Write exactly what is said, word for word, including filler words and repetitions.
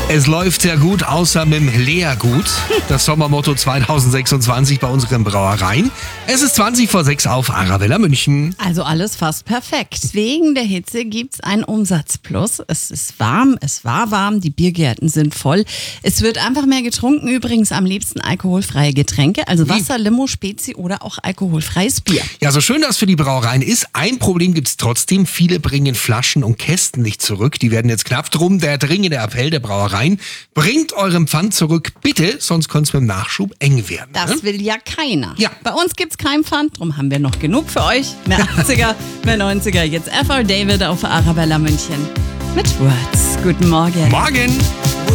Es läuft sehr gut, außer mit dem Leergut. Das Sommermotto zwanzig sechsundzwanzig bei unseren Brauereien. Es ist zwanzig vor sechs auf Arabella München. Also alles fast perfekt. Wegen der Hitze gibt's einen Umsatzplus. Es ist warm, es war warm, die Biergärten sind voll. Es wird einfach mehr getrunken, übrigens am liebsten alkoholfreie Getränke, also Wasser, Limo, Spezi oder auch alkoholfreies Bier. Ja, so schön das für die Brauereien ist, ein Problem gibt's trotzdem. Viele bringen Flaschen und Kästen nicht zurück. Die werden jetzt knapp. Drum der dringende Appell der Brauereien. Bringt euren Pfand zurück, bitte, sonst könnte es mit dem Nachschub eng werden. Das ne? will ja keiner. Ja. Bei uns gibt's keinen Pfand, drum haben wir noch genug für euch. Mehr achtziger, mehr neunziger. Jetzt F R David auf Arabella München mit Words. Guten Morgen. Morgen.